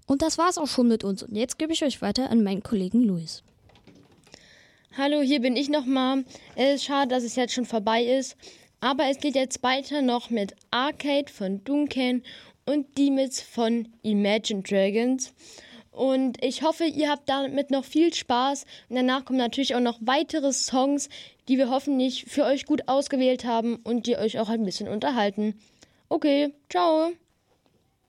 Und das war's auch schon mit uns. Und jetzt gebe ich euch weiter an meinen Kollegen Luis. Hallo, hier bin ich nochmal. Es ist schade, dass es jetzt schon vorbei ist. Aber es geht jetzt weiter noch mit Arcade von Duncan und Demons von Imagine Dragons. Und ich hoffe, ihr habt damit noch viel Spaß. Und danach kommen natürlich auch noch weitere Songs, die wir hoffentlich für euch gut ausgewählt haben und die euch auch ein bisschen unterhalten. Okay, ciao.